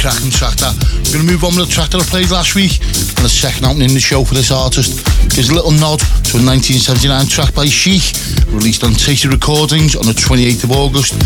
cracking track that. We're going to move on with the track that I played last week, and the second outing in the show for this artist. Gives a little nod to a 1979 track by Chic, released on Tasty Recordings on the 28th of August